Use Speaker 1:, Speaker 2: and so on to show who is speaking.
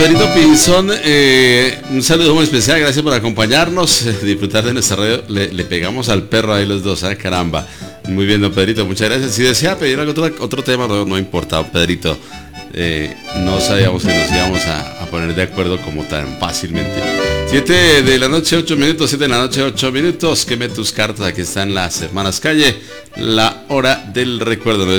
Speaker 1: Pedrito Pinzón, un saludo muy especial, gracias por acompañarnos, disfrutar de nuestra radio. Le pegamos al perro ahí los dos, caramba. Muy bien, don Pedrito, muchas gracias. Si desea pedir otro tema, no importa, don Pedrito. No sabíamos que nos íbamos a poner de acuerdo como tan fácilmente. 7 de la noche, 8 minutos, 7 de la noche, 8 minutos. Queme tus cartas, aquí están las Hermanas Calle, la hora del recuerdo.